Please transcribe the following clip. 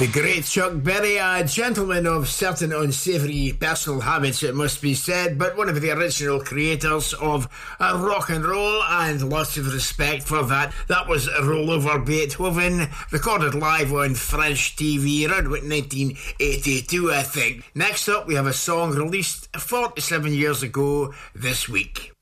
The great Chuck Berry, a gentleman of certain unsavoury personal habits, it must be said, but one of the original creators of rock and roll, and lots of respect for that. That was Roll Over Beethoven, recorded live on French TV around about 1982, I think. Next up, we have a song released 47 years ago this week.